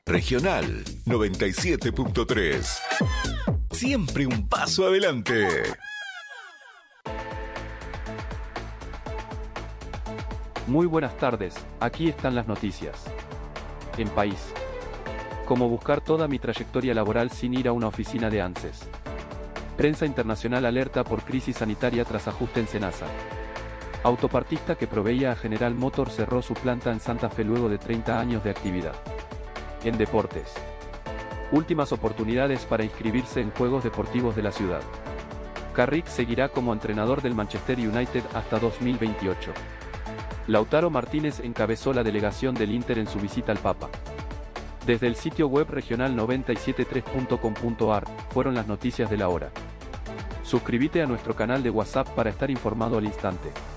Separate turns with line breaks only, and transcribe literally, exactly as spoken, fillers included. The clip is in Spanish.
Regional noventa y siete punto tres. Siempre un paso adelante.
Muy buenas tardes, aquí están las noticias. En País. Cómo buscar toda mi trayectoria laboral sin ir a una oficina de ANSES. Prensa internacional alerta por crisis sanitaria tras ajuste en Senasa. Autopartista que proveía a General Motors cerró su planta en Santa Fe luego de treinta años de actividad. En deportes. Últimas oportunidades para inscribirse en Juegos Deportivos de la ciudad. Carrick seguirá como entrenador del Manchester United hasta dos mil veintiocho. Lautaro Martínez encabezó la delegación del Inter en su visita al Papa. Desde el sitio web regional noventa y siete punto tres punto com punto a r fueron las noticias de la hora. Suscríbete a nuestro canal de WhatsApp para estar informado al instante.